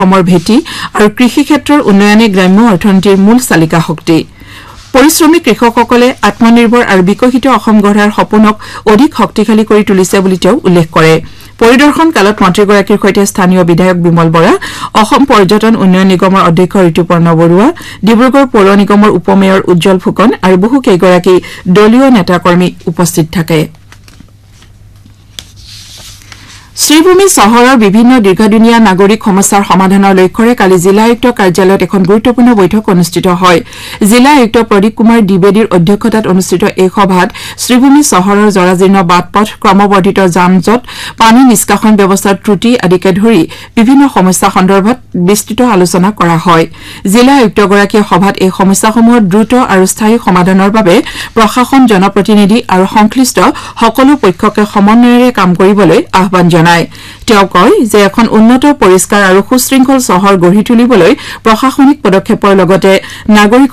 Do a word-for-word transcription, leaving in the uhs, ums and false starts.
অসমৰ ভেটি আৰু কৃষি ক্ষেত্ৰৰ উন্নয়নে গ্ৰাম্য অৰ্থনীতিৰ মূল চালিকা শক্তি পৰিশ্ৰমী কৃষকসকলে আত্মনিৰ্ভৰ আৰু বিকশিত অসম গঢ়াৰ সপোনক অধিক শক্তিশালী কৰি তুলিছে বুলি তেওঁ উল্লেখ কৰে পৰিদৰ্শন কালত মন্ত্ৰীগৰাকীৰ সৈতে স্থানীয় বিধায়ক বিমল বৰা অসম পৰ্যটন উন্নয়ন নিগমৰ অধ্যক্ষ ঋতুপৰ্ণ বৰুৱা ডিব্ৰুগড় পৌৰ নিগমৰ উপমেয়ৰ উজ্জ্বল ফুকন আৰু বহু কেইগৰাকী দলীয় নেতাকৰ্মী উপস্থিত থাকে শ্ৰীভূমি চহৰৰ বিভিন্ন দীৰ্ঘদিনীয়া নাগৰিক সমস্যাৰ সমাধানৰ লক্ষ্যৰে কালি জিলা আয়ুক্ত কাৰ্যালয়ত এখন গুৰুত্বপূৰ্ণ বৈঠক অনুষ্ঠিত হয় জিলা আয়ুক্ত প্ৰদীপ কুমাৰ দ্বিবেদীৰ অধ্যক্ষতাত অনুষ্ঠিত এই সভাত শ্ৰীভূমি চহৰৰ জৰাজীৰ্ণ বাটপথ ক্ৰমবৰ্ধিত যান-জঁট পানী নিষ্কাশন ব্যৱস্থাৰ ত্ৰুটি আদিকে ধৰি বিভিন্ন সমস্যা সন্দৰ্ভত বিস্তৃত আলোচনা কৰা হয় জিলা আয়ুক্তগৰাকীয়ে সভাত এই সমস্যাসমূহৰ দ্ৰুত আৰু স্থায়ী সমাধানৰ বাবে প্ৰশাসন জনপ্ৰতিনিধি আৰু সংশ্লিষ্ট সকলো পক্ষকে সমন্বয়েৰে কাম কৰিবলৈ আহ্বান জনায় তেওঁ কয় যে এখন উন্নত পৰিষ্কাৰ আৰু সুশৃংখল চহৰ গঢ়ি তুলিবলৈ প্ৰশাসনিক পদক্ষেপৰ লগতে নাগৰিক